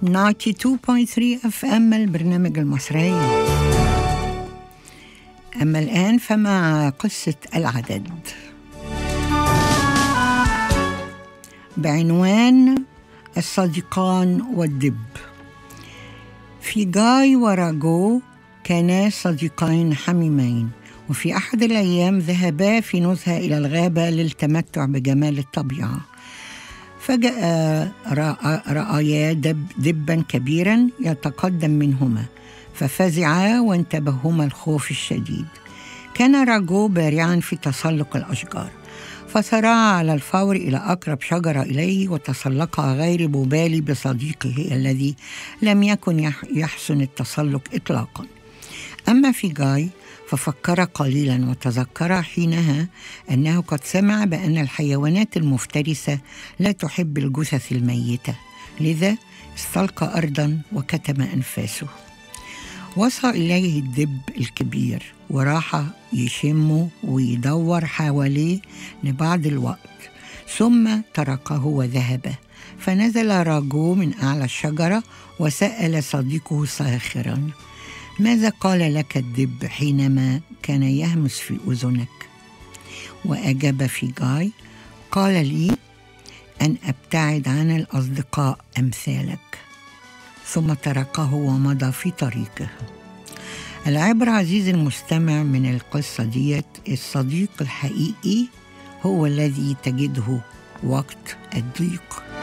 92.3 FM البرنامج المصري. أما الآن فمع قصة العدد بعنوان الصديقان والدب. في جاي وراجو كانا صديقين حميمين، وفي أحد الأيام ذهبا في نزهة إلى الغابة للتمتع بجمال الطبيعة. فجأة رأيا دبا كبيرا يتقدم منهما، ففزعا وانتبههما الخوف الشديد. كان راجو بارعا في تسلق الأشجار، فسرع على الفور إلى أقرب شجرة إليه وتسلقها غير مبالي بصديقه الذي لم يكن يحسن التسلق إطلاقا. أما في جاي ففكر قليلا وتذكر حينها أنه قد سمع بأن الحيوانات المفترسة لا تحب الجثث الميتة، لذا استلقى أرضا وكتم أنفاسه. وصل إليه الدب الكبير وراح يشمه ويدور حواليه لبعض الوقت، ثم تركه وذهب. فنزل راجو من أعلى الشجرة وسأل صديقه ساخرا: ماذا قال لك الدب حينما كان يهمس في أذنك؟ وأجاب في جاي: قال لي أن أبتعد عن الأصدقاء أمثالك. ثم تركه ومضى في طريقه. العبرة عزيزي المستمع من القصة ديت: الصديق الحقيقي هو الذي تجده وقت الضيق.